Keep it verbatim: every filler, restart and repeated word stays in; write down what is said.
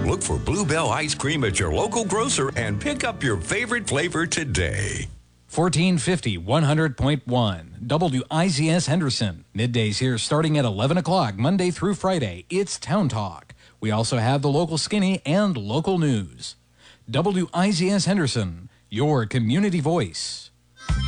Look for Bluebell Ice Cream at your local grocer and pick up your favorite flavor today. fourteen fifty, one hundred point one, W I Z S Henderson. Middays here starting at eleven o'clock, Monday through Friday. It's Town Talk. We also have the local skinny and local news. W I Z S Henderson, your community voice.